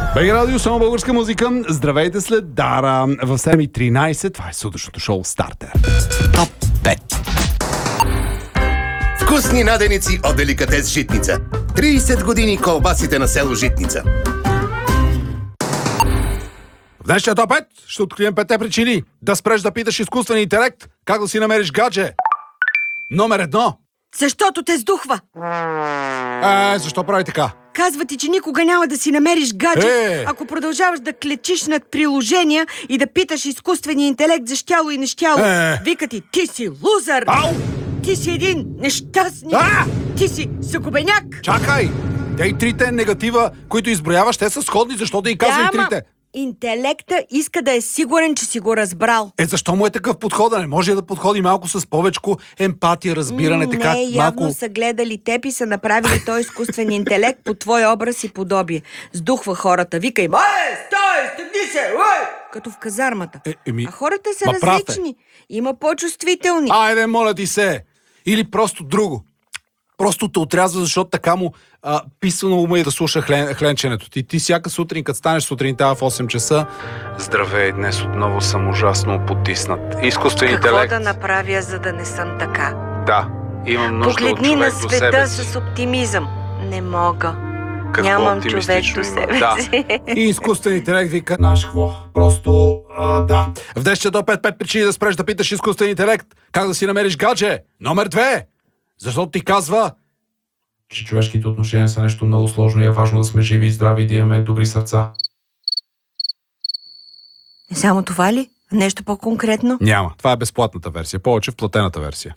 БГ Радио, само българска музика. Здравейте след Дара. В 7:13 това е сутрешното шоу Стартер. Топ 5. Вкусни наденици от Деликатес Житница. 30 години колбасите на село Житница. В днешния топ 5 ще открием 5 причини да спреш да питаш изкуствен интелект как да си намериш гадже. Номер 1. Защото те сдухва. Защо прави така? Казва ти, че никога няма да си намериш гадже, ако продължаваш да клечиш над приложения и да питаш изкуствения интелект за щяло и нещяло. Вика ти си лузър! Ау! Ти си един нещастник! Ти си загубеняк! Чакай! Те и трите негатива, които изброяваш, те са сходни, защото и казва и трите. Интелекта иска да е сигурен, че си го разбрал. Защо му е такъв подход? Не може да подходи малко с повечко емпатия, разбиране, така Не, явно малко... са гледали теб и са направили този изкуствен интелект по твой образ и подобие. Сдухва хората, вика им: стой, стегни се, като в казармата. А хората са различни. Има по-чувствителни. Айде, моля ти се! Или просто друго. Просто те отрязва, защото така му писано му и да слуша хленченето ти. Ти всяка сутрин, като станеш сутринта в 8 часа, здравей, днес отново съм ужасно потиснат. Изкуствен интелект. Какво да направя, за да не съм така? Да, имам нужда Погледни от човек на до себе света си. с оптимизъм. Не мога. Какво Нямам човек до себе си. И изкуствен интелект вика: знаеш какво? Просто, да. В днешния до 5 причини да спреш да питаш изкуствен интелект как да си намериш гадже. Номер 2. Защото ти казва, че човешките отношения са нещо много сложно и е важно да сме живи и здрави и да имаме добри сърца. Не само това ли? Нещо по-конкретно? няма. Това е безплатната версия. Повече в платената версия.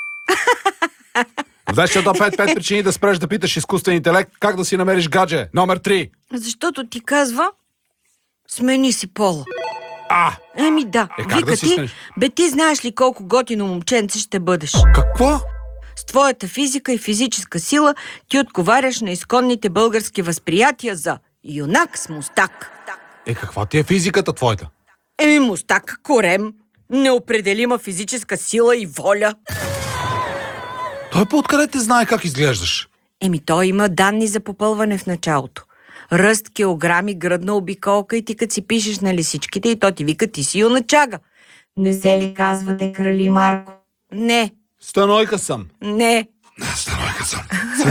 В днешния до 5 причини да спреш да питаш изкуствен интелект как да си намериш гадже. Номер 3. Защото ти казва: смени си пола. Еми да, как вика да си ти: смениш? бе, ти знаеш ли колко готино момченце ще бъдеш? Какво? С твоята физика и физическа сила ти отговаряш на изконните български възприятия за юнак с мустак. Каква ти е физиката твоята? Мустак корем, неопределима физическа сила и воля. Той по-откъде те знае как изглеждаш? Той има данни за попълване в началото. Ръст, килограми, гръдна обиколка и ти като си пишеш на лисичките и то ти вика: ти си юначага. Не се ли казвате Крали Марко? Не. Станойка съм. Не. Станойка съм.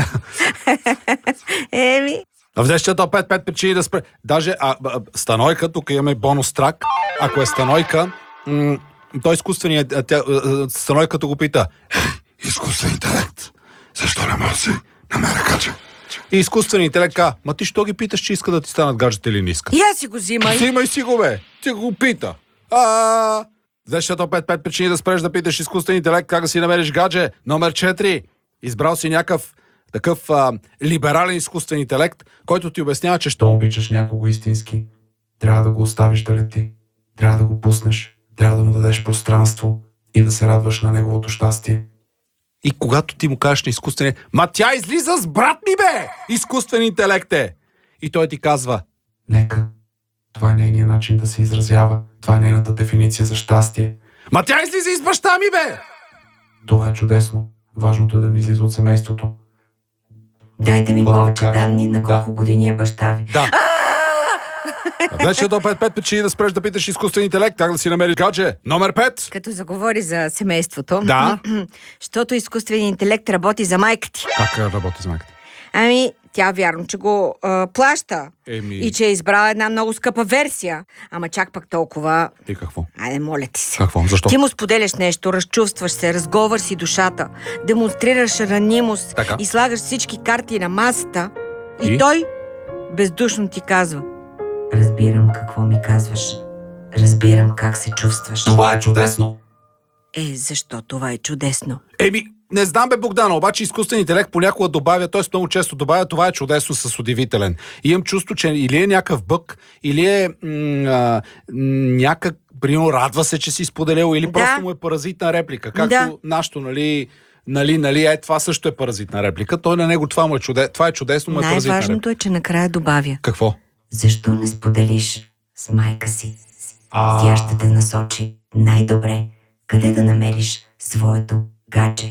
В днешния топ 5 причини да спре... Даже станойка, тук имаме бонус трак. Ако е станойка, той изкуственият... Станойката го пита: изкуствен интелект, защо не може да си намеря гадже? И изкуственият интелект казва: ма ти що ги питаш, че иска да ти станат гаджета или не иска? Я си го взимай. Взимай си го, бе. Ти го пита. В днешния топ 5 причини да спреш да питаш изкуствен интелект как да си намериш гадже. Номер 4. Избрал си някакъв такъв либерален изкуствен интелект, който ти обяснява, че Що обичаш някого истински, трябва да го оставиш да лети. Трябва да го пуснеш. Трябва да му дадеш пространство и да се радваш на неговото щастие. И когато ти му кажеш на изкуствен, ма тя излиза с брат ми, бе! Изкуствен интелект е! И той ти казва: Нека. Това е нейният начин да се изразява. Това е нейната дефиниция за щастие. ма тя излиза и с баща ми, бе! Това е чудесно. Важното е да не излиза от семейството. Дайте ми повече данни на колко години е баща ви. Да. Вече до 5 причини да спреш да питаш изкуствен интелект как да си намериш гадже. Номер 5. Като заговори за семейството. Да. Защото изкуственият интелект работи за майка ти. Как работи с майката? Тя вярно, че го плаща. И че е избрала една много скъпа версия. Ама чак пък толкова... И какво? Айде, моля ти се. Какво? Защо? Ти му споделяш нещо, разчувстваш се, разговор си душата, демонстрираш ранимост и слагаш всички карти на масата. И той бездушно ти казва: разбирам какво ми казваш. Разбирам как се чувстваш. Това е чудесно. Защо това е чудесно? Не знам, бе, Богдана, обаче изкуствен интелект понякога добавя, т.е. много често добавя: това е чудесно с удивителен. И имам чувство, че или е някакъв бък, или е някак, примерно, радва се, че си споделил, или просто му е паразитна реплика. Както нашето, нали, това също е паразитна реплика. Той на него това е чудесно, му е паразитна реплика. Най-важното е, че накрая добавя: какво? Защо не споделиш с майка си? Тя ще те насочи най-добре къде да намериш своето гадже.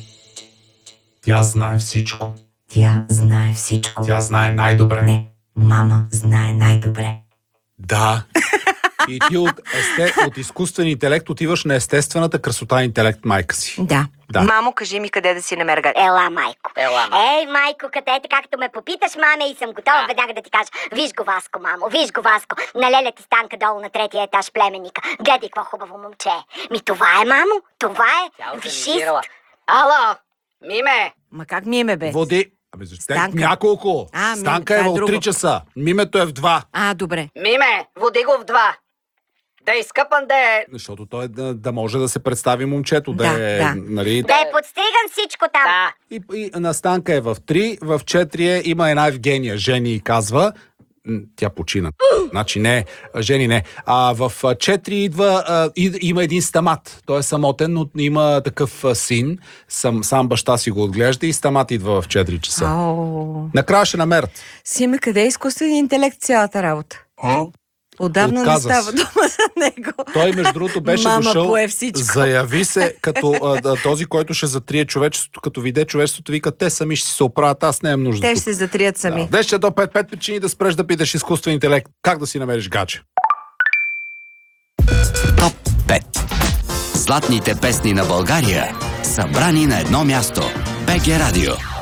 Тя знае всичко. Тя знае всичко. Тя знае най-добре. Не, мама знае най-добре. Да. И ти от изкуствен интелект отиваш на естествената красота и интелект майка си. Да. Да. Мамо, кажи ми къде да си намеря гадже. Ела, майко. Ей, майко, където както ме попиташ, маме, и съм готова веднага да ти кажа. Виж го, Васко, мамо, виж го, Васко. На леля ти Станка долу на третия етаж племенника. Гледай какво хубаво момче. Ми това е, мамо, това е. Вишист. Ало, Миме! Ма как Миме, бе? Води. Абе, защо? Станка. Няколко. Станка е това е в друго. 3 часа. Мимето е в 2. Добре. Миме, води го в 2. Да е изкъпан да е... Защото той да може да се представи момчето. Да, да. Нали, Да е подстриган всичко там. Да. И на Станка е в 3, в 4 има една Евгения, Жени и казва. Тя почина. Значи не, Жени не. А в 4 идва, има един Стамат. Той е самотен, но има такъв син. Сам баща си го отглежда и Стамат идва в 4 часа. Накрая ще намерят. Симе, къде е изкуственият интелект цялата работа? Отдавна Отказа не става се. дума за него. Той, между другото, беше Мама дошъл, пое всичко. заяви се, като този, който ще затрие човечеството, като виде човечеството, вика, те сами ще си се оправят, аз нямам нужда. Те тук. ще се затрият сами. Днес ще до 5 причини да спреш да питаш изкуствен интелект. Как да си намериш гадже? Топ 5. Златните песни на България, събрани на едно място. БГ Радио.